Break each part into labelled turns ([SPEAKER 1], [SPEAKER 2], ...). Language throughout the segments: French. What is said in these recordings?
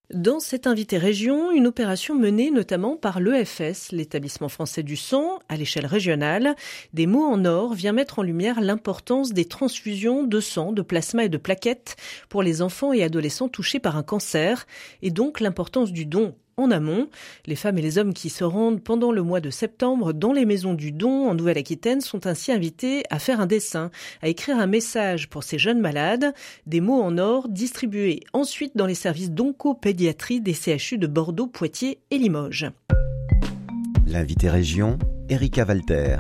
[SPEAKER 1] Dans cet invité région, une opération menée notamment par l'EFS, l'établissement français du sang, à l'échelle régionale. Des mots en or vient mettre en lumière l'importance des transfusions de sang, de plasma et de plaquettes pour les enfants et adolescents touchés par un cancer, et donc l'importance du don en amont. Les femmes et les hommes qui se rendent pendant le mois de septembre dans les maisons du don en Nouvelle-Aquitaine sont ainsi invités à faire un dessin, à écrire un message pour ces jeunes malades, des mots en or distribués ensuite dans les services d'oncopédiatrie des CHU de Bordeaux, Poitiers et Limoges.
[SPEAKER 2] L'invité région, Erika Walter.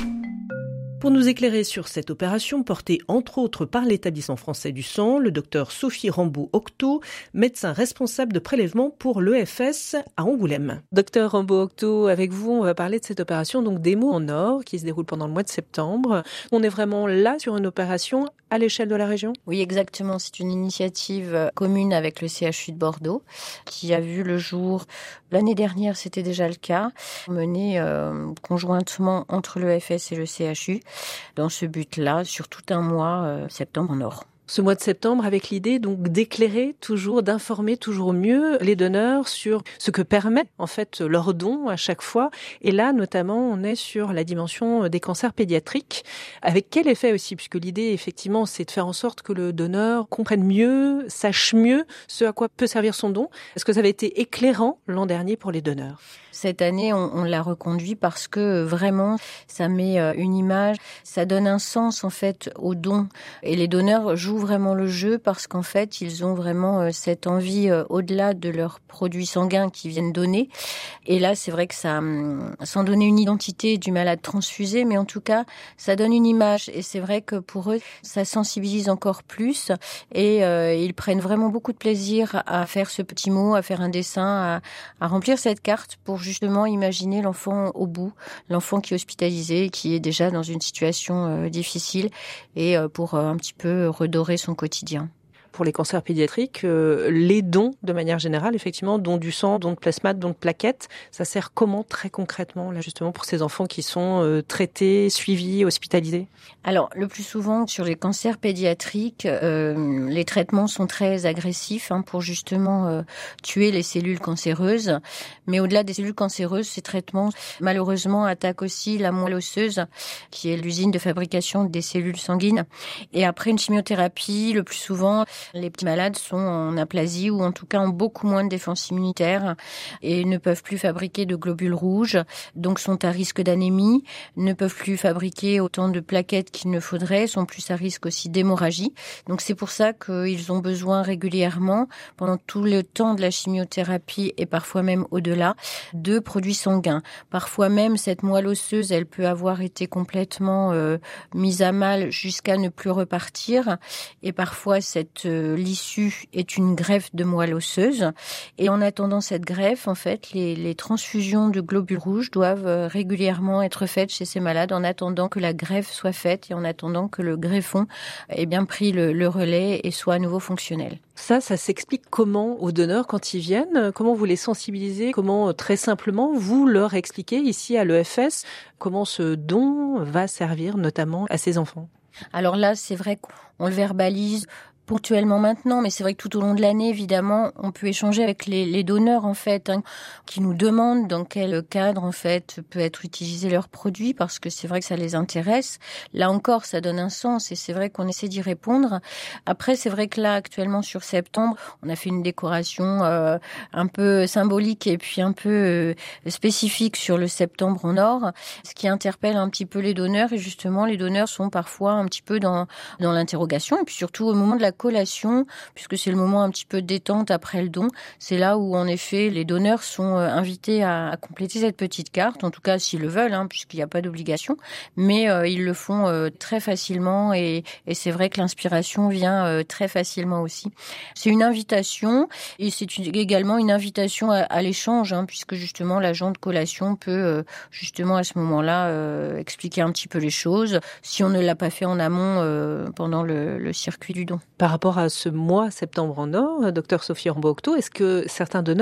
[SPEAKER 1] Pour nous éclairer sur cette opération portée entre autres par l'établissement français du sang, le docteur Sophie Rambaud-Octo, médecin responsable de prélèvement pour l'EFS à Angoulême. Docteur Rambaud-Octo, avec vous, on va parler de cette opération donc des mots en or qui se déroule pendant le mois de septembre. On est vraiment là sur une opération à l'échelle de la région ?
[SPEAKER 3] Oui, exactement. C'est une initiative commune avec le CHU de Bordeaux qui a vu le jour l'année dernière, c'était déjà le cas, menée conjointement entre l'EFS et le CHU dans ce but-là sur tout un mois, septembre en or.
[SPEAKER 1] Ce mois de septembre avec l'idée donc d'éclairer toujours, d'informer toujours mieux les donneurs sur ce que permet en fait leur don à chaque fois. Et là notamment on est sur la dimension des cancers pédiatriques. Avec quel effet aussi, puisque l'idée effectivement c'est de faire en sorte que le donneur comprenne mieux, sache mieux ce à quoi peut servir son don. Est-ce que ça avait été éclairant l'an dernier pour les donneurs ?
[SPEAKER 3] Cette année, on l'a reconduit parce que vraiment, ça met une image, ça donne un sens en fait au don. Et les donneurs jouent vraiment le jeu parce qu'en fait, ils ont vraiment cette envie au-delà de leurs produits sanguins qu'ils viennent donner. Et là, c'est vrai que ça, sans donner une identité du malade transfusé, mais en tout cas, ça donne une image. Et c'est vrai que pour eux, ça sensibilise encore plus. Et ils prennent vraiment beaucoup de plaisir à faire ce petit mot, à faire un dessin, à remplir cette carte pour justement imaginer l'enfant au bout, l'enfant qui est hospitalisé, qui est déjà dans une situation difficile et pour un petit peu redorer son quotidien.
[SPEAKER 1] Pour les cancers pédiatriques, les dons de manière générale, effectivement, dons du sang, dons de plasma, dons de plaquettes, ça sert comment très concrètement là justement pour ces enfants qui sont traités, suivis, hospitalisés ?
[SPEAKER 3] Alors le plus souvent sur les cancers pédiatriques, les traitements sont très agressifs pour justement tuer les cellules cancéreuses. Mais au-delà des cellules cancéreuses, ces traitements malheureusement attaquent aussi la moelle osseuse, qui est l'usine de fabrication des cellules sanguines. Et après une chimiothérapie, le plus souvent les petits malades sont en aplasie ou en tout cas ont beaucoup moins de défense immunitaire et ne peuvent plus fabriquer de globules rouges, donc sont à risque d'anémie, ne peuvent plus fabriquer autant de plaquettes qu'il ne faudrait, sont plus à risque aussi d'hémorragie. Donc c'est pour ça qu'ils ont besoin régulièrement, pendant tout le temps de la chimiothérapie et parfois même au-delà, de produits sanguins. Parfois même cette moelle osseuse, elle peut avoir été complètement mise à mal jusqu'à ne plus repartir et parfois cette l'issue est une greffe de moelle osseuse. Et en attendant cette greffe, en fait, les transfusions de globules rouges doivent régulièrement être faites chez ces malades en attendant que la greffe soit faite et en attendant que le greffon ait bien pris le relais et soit à nouveau fonctionnel.
[SPEAKER 1] Ça s'explique comment aux donneurs quand ils viennent ? Comment vous les sensibilisez ? Comment très simplement vous leur expliquez ici à l'EFS comment ce don va servir notamment à ces enfants ?
[SPEAKER 3] Alors là, c'est vrai qu'on le verbalise ponctuellement maintenant, mais c'est vrai que tout au long de l'année, évidemment, on peut échanger avec les donneurs, en fait, qui nous demandent dans quel cadre, en fait, peut être utilisé leur produit, parce que c'est vrai que ça les intéresse. Là encore, ça donne un sens, et c'est vrai qu'on essaie d'y répondre. Après, c'est vrai que là, actuellement, sur septembre, on a fait une décoration un peu symbolique et puis un peu spécifique sur le septembre en or, ce qui interpelle un petit peu les donneurs, et justement, les donneurs sont parfois un petit peu dans l'interrogation, et puis surtout au moment de la collation, puisque c'est le moment un petit peu de détente après le don. C'est là où, en effet, les donneurs sont invités à compléter cette petite carte, en tout cas s'ils le veulent, puisqu'il n'y a pas d'obligation, mais ils le font très facilement et c'est vrai que l'inspiration vient très facilement aussi. C'est une invitation et c'est également une invitation à l'échange, puisque justement l'agent de collation peut justement à ce moment-là expliquer un petit peu les choses, si on ne l'a pas fait en amont pendant le circuit du don.
[SPEAKER 1] Par rapport à ce mois septembre en or, docteur Sophie Rambaud-Octo, est-ce que certains donneurs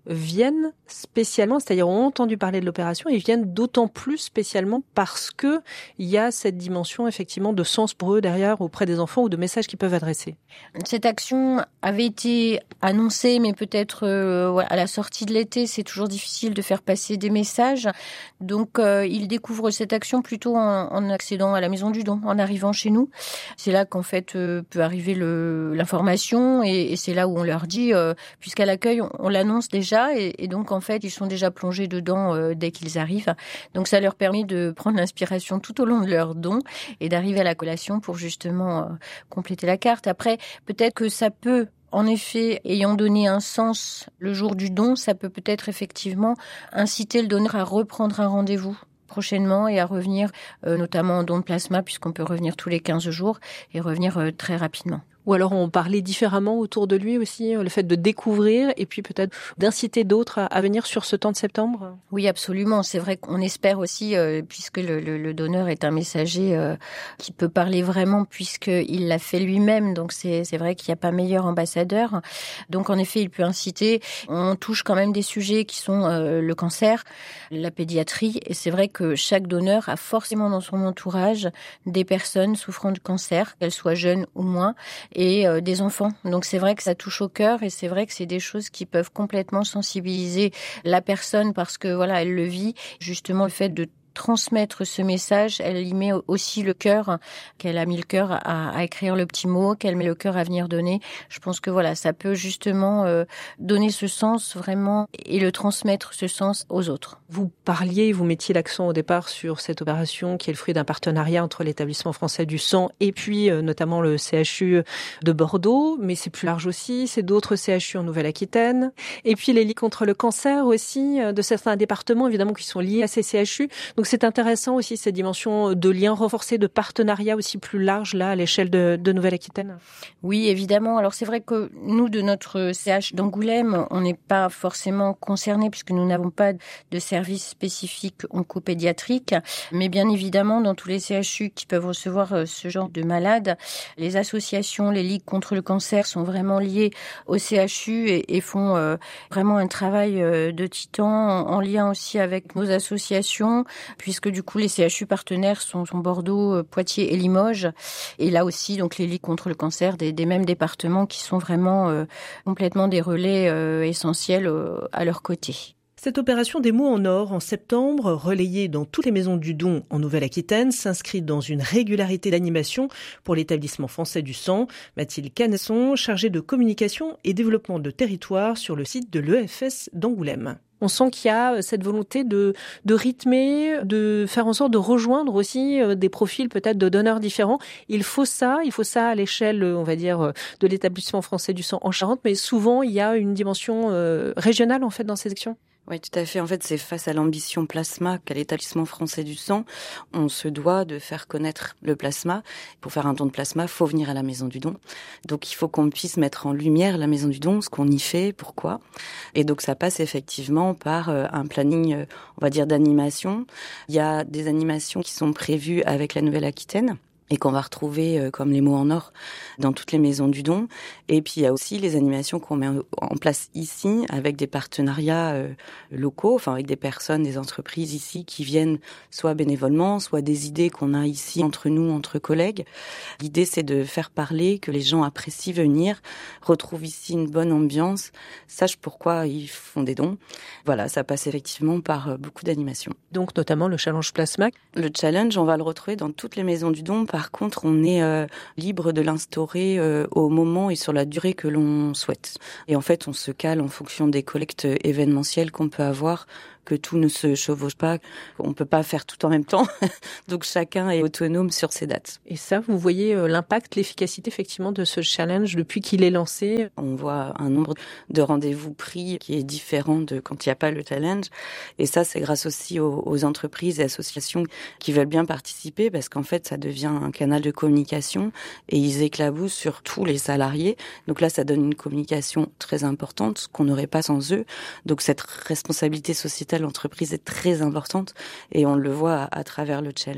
[SPEAKER 1] viennent spécialement, c'est-à-dire ont entendu parler de l'opération et viennent d'autant plus spécialement parce que il y a cette dimension effectivement de sens pour eux derrière auprès des enfants ou de messages qu'ils peuvent adresser.
[SPEAKER 3] Cette action avait été annoncée, mais peut-être à la sortie de l'été, c'est toujours difficile de faire passer des messages. Donc, ils découvrent cette action plutôt en accédant à la Maison du Don, en arrivant chez nous. C'est là qu'en fait peut arriver l'information et c'est là où on leur dit, puisqu'à l'accueil, on l'annonce déjà et donc en fait, ils sont déjà plongés dedans dès qu'ils arrivent. Donc, ça leur permet de prendre l'inspiration tout au long de leur don et d'arriver à la collation pour justement compléter la carte. Après, peut-être que ça peut, en effet, ayant donné un sens le jour du don, ça peut peut-être effectivement inciter le donneur à reprendre un rendez-vous prochainement et à revenir, notamment en don de plasma, puisqu'on peut revenir tous les 15 jours et revenir très rapidement.
[SPEAKER 1] Ou alors on parlait différemment autour de lui aussi, le fait de découvrir et puis peut-être d'inciter d'autres à venir sur ce temps de septembre.
[SPEAKER 3] Oui, absolument. C'est vrai qu'on espère aussi, puisque le donneur est un messager qui peut parler vraiment puisqu'il l'a fait lui-même. Donc c'est vrai qu'il n'y a pas meilleur ambassadeur. Donc en effet, il peut inciter. On touche quand même des sujets qui sont le cancer, la pédiatrie. Et c'est vrai que chaque donneur a forcément dans son entourage des personnes souffrant de cancer, qu'elles soient jeunes ou moins, et des enfants. Donc c'est vrai que ça touche au cœur et c'est vrai que c'est des choses qui peuvent complètement sensibiliser la personne parce que voilà, elle le vit. Justement, le fait de transmettre ce message, elle y met aussi le cœur, qu'elle a mis le cœur à écrire le petit mot, qu'elle met le cœur à venir donner. Je pense que voilà, ça peut justement donner ce sens vraiment et le transmettre ce sens aux autres.
[SPEAKER 1] Vous mettiez l'accent au départ sur cette opération qui est le fruit d'un partenariat entre l'établissement français du sang et puis notamment le CHU de Bordeaux, mais c'est plus large aussi, c'est d'autres CHU en Nouvelle-Aquitaine et puis les lits contre le cancer aussi de certains départements évidemment qui sont liés à ces CHU. Donc c'est intéressant aussi cette dimension de lien renforcé, de partenariat aussi plus large là à l'échelle de Nouvelle-Aquitaine.
[SPEAKER 3] Oui, évidemment. Alors c'est vrai que nous, de notre CH d'Angoulême, on n'est pas forcément concernés puisque nous n'avons pas de service spécifique oncopédiatrique. Mais bien évidemment, dans tous les CHU qui peuvent recevoir ce genre de malades, les associations, les ligues contre le cancer sont vraiment liées au CHU et font vraiment un travail de titan en lien aussi avec nos associations, puisque du coup les CHU partenaires sont Bordeaux, Poitiers et Limoges. Et là aussi, donc les ligues contre le cancer des mêmes départements qui sont vraiment complètement des relais essentiels à leur côté.
[SPEAKER 1] Cette opération des mots en or en septembre, relayée dans toutes les maisons du don en Nouvelle-Aquitaine, s'inscrit dans une régularité d'animation pour l'établissement français du sang. Mathilde Canesson, chargée de communication et développement de territoire sur le site de l'EFS d'Angoulême. On sent qu'il y a cette volonté de rythmer, de faire en sorte de rejoindre aussi des profils peut-être de donneurs différents. Il faut ça à l'échelle, on va dire, de l'établissement français du sang en Charente, mais souvent il y a une dimension régionale en fait dans ces actions.
[SPEAKER 4] Oui, tout à fait. En fait, c'est face à l'ambition plasma qu'a l'établissement français du sang, on se doit de faire connaître le plasma. Pour faire un don de plasma, faut venir à la maison du don. Donc, il faut qu'on puisse mettre en lumière la maison du don, ce qu'on y fait, pourquoi. Et donc, ça passe effectivement par un planning, on va dire, d'animation. Il y a des animations qui sont prévues avec la Nouvelle-Aquitaine et qu'on va retrouver comme les mots en or dans toutes les maisons du don. Et puis il y a aussi les animations qu'on met en place ici avec des partenariats locaux, enfin avec des personnes, des entreprises ici qui viennent soit bénévolement, soit des idées qu'on a ici entre nous, entre collègues. L'idée c'est de faire parler, que les gens apprécient venir, retrouvent ici une bonne ambiance, sachent pourquoi ils font des dons. Voilà, ça passe effectivement par beaucoup d'animations.
[SPEAKER 1] Donc notamment le challenge plasma.
[SPEAKER 4] Le challenge, on va le retrouver dans toutes les maisons du don. Par contre, on est libre de l'instaurer au moment et sur la durée que l'on souhaite. Et en fait, on se cale en fonction des collectes événementielles qu'on peut avoir, que tout ne se chevauche pas, on peut pas faire tout en même temps. Donc chacun est autonome sur ses dates.
[SPEAKER 1] Et ça, vous voyez l'impact, l'efficacité effectivement de ce challenge depuis qu'il est lancé?
[SPEAKER 4] On voit un nombre de rendez-vous pris qui est différent de quand il n'y a pas le challenge. Et ça, c'est grâce aussi aux entreprises et associations qui veulent bien participer parce qu'en fait, ça devient un canal de communication et ils éclaboussent sur tous les salariés. Donc là, ça donne une communication très importante qu'on n'aurait pas sans eux. Donc cette responsabilité sociétale, l'entreprise est très importante et on le voit à travers le challenge.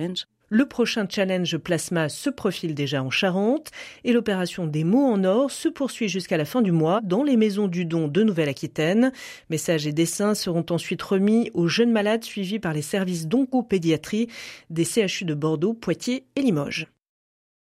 [SPEAKER 1] Le prochain challenge plasma se profile déjà en Charente et l'opération des mots en or se poursuit jusqu'à la fin du mois dans les maisons du don de Nouvelle-Aquitaine. Messages et dessins seront ensuite remis aux jeunes malades suivis par les services d'oncopédiatrie des CHU de Bordeaux, Poitiers et Limoges.